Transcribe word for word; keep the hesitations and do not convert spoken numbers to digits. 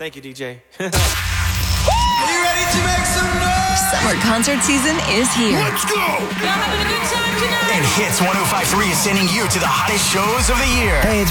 Thank you, D J. Are you ready to make some noise? Summer concert season is here. Let's go! Y'all having a good time tonight? And Hits one oh five point three is sending you to the hottest shows of the year. Hey, it's